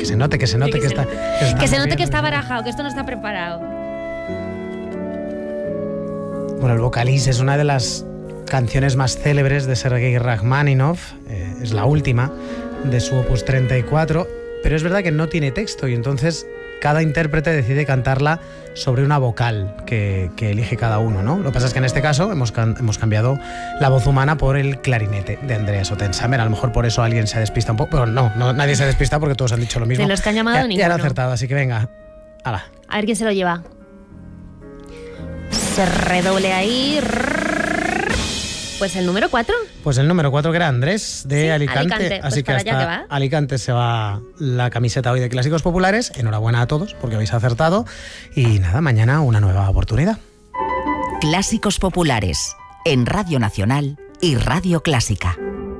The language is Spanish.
Que se note que está que está barajado, que esto no está preparado. Bueno, el Vocalís es una de las canciones más célebres de Sergei Rachmaninoff, es la última de su opus 34, pero es verdad que no tiene texto y entonces cada intérprete decide cantarla sobre una vocal que elige cada uno, ¿no? Lo que pasa es que en este caso hemos cambiado la voz humana por el clarinete de Andreas Ottensamer. A lo mejor por eso alguien se despista un poco, pero no, nadie se despista porque todos han dicho lo mismo. De los que han llamado ninguno. Ya han acertado, así que venga, hala. A ver quién se lo lleva. Se redoble ahí. Pues el número 4. Pues el número 4, que era Andrés de Alicante. Así pues que hasta Alicante se va la camiseta hoy de Clásicos Populares. Enhorabuena a todos porque habéis acertado. Y nada, mañana una nueva oportunidad. Clásicos Populares en Radio Nacional y Radio Clásica.